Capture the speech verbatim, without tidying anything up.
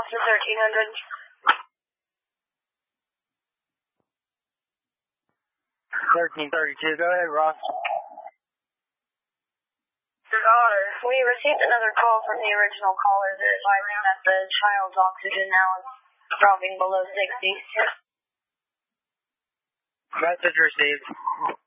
Boston thirteen hundred. thirteen thirty-two, go ahead, Ross. Daughter, we received another call from the original caller. They're advising that the child's oxygen now is dropping below sixty. Message received.